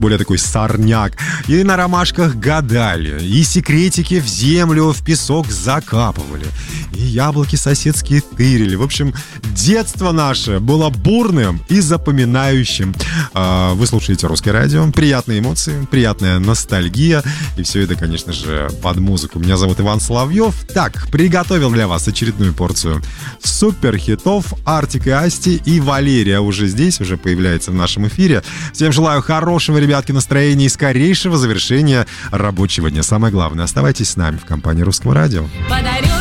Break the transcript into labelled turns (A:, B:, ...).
A: более такой сорняк. И на ромашках гадали, и секретики в землю, в песок закапывали, и яблоки соседские тырили. В общем, детство наше было бурным и запоминающим. Вы слушаете «Русское радио». Приятные эмоции, приятная ностальгия. И все это, конечно же, под музыку. Меня зовут Иван Соловьев. Так, приготовил для вас очередную порцию суперхитов. Артик и Асти, и Валерия уже здесь, уже появляется в нашем эфире. Всем желаю хорошего, ребятки, настроения и скорейшего завершения рабочего дня. Самое главное, оставайтесь с нами в компании «Русского радио».